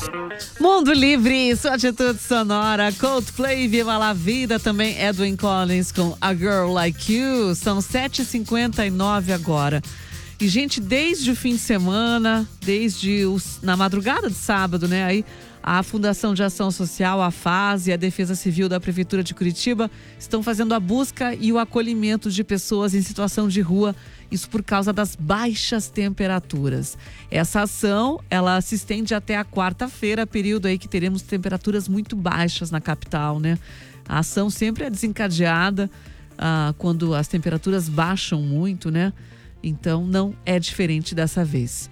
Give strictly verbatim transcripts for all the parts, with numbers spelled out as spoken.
Mundo Livre, sua atitude sonora. Coldplay, Viva la Vida, também Edwin Collins com A Girl Like You. São sete e cinquenta e nove agora. E, gente, desde o fim de semana, desde os, na madrugada de sábado, né? Aí a Fundação de Ação Social, a FAS e a Defesa Civil da Prefeitura de Curitiba estão fazendo a busca e o acolhimento de pessoas em situação de rua, isso por causa das baixas temperaturas. Essa ação, ela se estende até a quarta-feira, período aí que teremos temperaturas muito baixas na capital, né? A ação sempre é desencadeada ah, quando as temperaturas baixam muito, né? Então não é diferente dessa vez.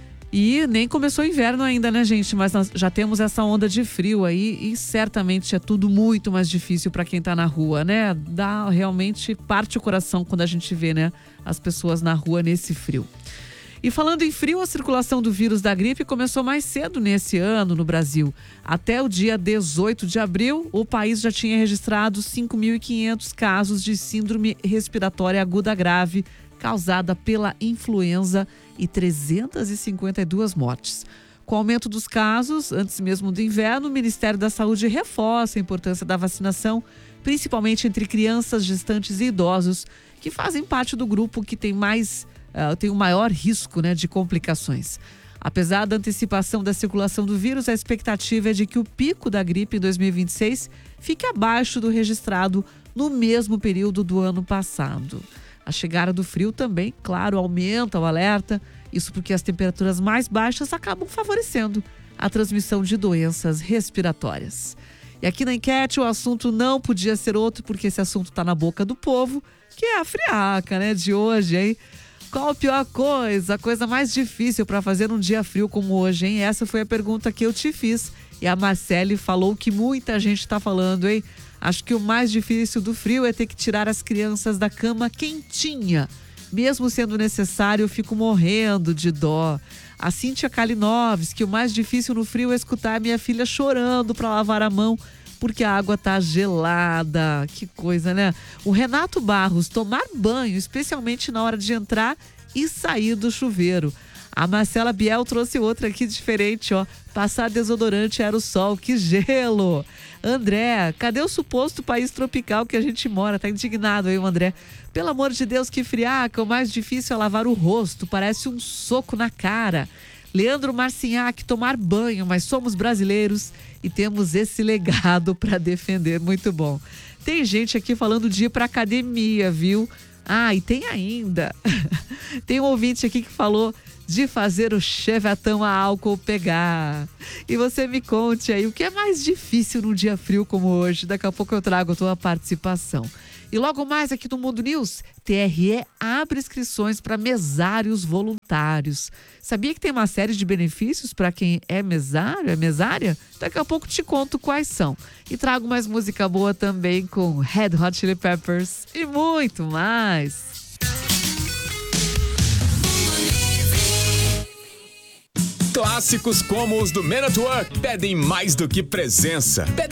E nem começou o inverno ainda, né, gente? Mas nós já temos essa onda de frio aí e certamente é tudo muito mais difícil para quem tá na rua, né? Dá realmente parte o coração quando a gente vê, né, as pessoas na rua nesse frio. E falando em frio, a circulação do vírus da gripe começou mais cedo nesse ano no Brasil. Até o dia dezoito de abril, o país já tinha registrado cinco mil e quinhentos casos de síndrome respiratória aguda grave causada pela influenza e trezentas e cinquenta e duas mortes. Com o aumento dos casos, antes mesmo do inverno, o Ministério da Saúde reforça a importância da vacinação, principalmente entre crianças, gestantes e idosos, que fazem parte do grupo que tem mais, uh, tem o maior risco, né, de complicações. Apesar da antecipação da circulação do vírus, a expectativa é de que o pico da gripe em dois mil e vinte e seis fique abaixo do registrado no mesmo período do ano passado. A chegada do frio também, claro, aumenta o alerta. Isso porque as temperaturas mais baixas acabam favorecendo a transmissão de doenças respiratórias. E aqui na enquete o assunto não podia ser outro, porque esse assunto está na boca do povo, que é a friaca, né, de hoje, hein? Qual a pior coisa, a coisa mais difícil para fazer num dia frio como hoje, hein? Essa foi a pergunta que eu te fiz. E a Marcele falou que muita gente está falando, hein? Acho que o mais difícil do frio é ter que tirar as crianças da cama quentinha. Mesmo sendo necessário, eu fico morrendo de dó. A Cíntia Kalinovs, que o mais difícil no frio é escutar a minha filha chorando para lavar a mão, porque a água tá gelada. Que coisa, né? O Renato Barros, tomar banho, especialmente na hora de entrar e sair do chuveiro. A Marcela Biel trouxe outra aqui diferente, ó. Passar desodorante aerossol, que gelo! André, cadê o suposto país tropical que a gente mora? Tá indignado aí o André. Pelo amor de Deus, que friaca, o mais difícil é lavar o rosto, parece um soco na cara. Leandro Marcinhac, tomar banho, mas somos brasileiros e temos esse legado para defender. Muito bom. Tem gente aqui falando de ir pra academia, viu? Ah, e tem ainda. Tem um ouvinte aqui que falou de fazer o chevetão a álcool pegar. E você me conte aí o que é mais difícil num dia frio como hoje. Daqui a pouco eu trago a tua participação. E logo mais aqui no Mundo News, T R E abre inscrições para mesários voluntários. Sabia que tem uma série de benefícios para quem é mesário, é mesária? Daqui a pouco te conto quais são. E trago mais música boa também com Red Hot Chili Peppers e muito mais. Clássicos como os do Men at Work pedem mais do que presença.